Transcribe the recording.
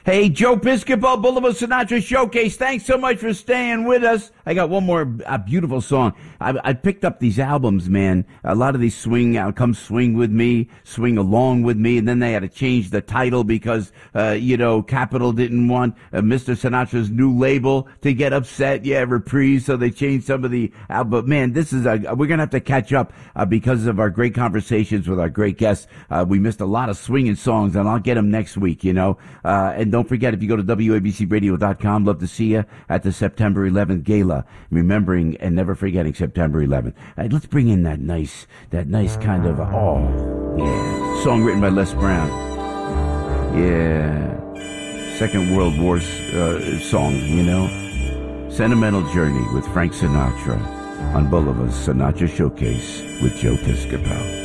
Hey, Joe Piscopo, Boulevard Sinatra Showcase. Thanks so much for staying with us. I got one more beautiful song. I picked up these albums, man. A lot of these Come Swing With Me, Swing Along With Me, and then they had to change the title because, Capitol didn't want Mr. Sinatra's new label to get upset. Yeah, Reprise, so they changed some of the album. But man, we're going to have to catch up because of our great conversations with our great guests. We missed a lot of swinging songs, and I'll get them next week, and don't forget, if you go to WABCRadio.com, love to see you at the September 11th gala, remembering and never forgetting September 11th. Let's bring in that nice kind of, song written by Les Brown. Yeah. Second World War song, Sentimental Journey with Frank Sinatra on Boulevard's Sinatra Showcase with Joe Piscopo.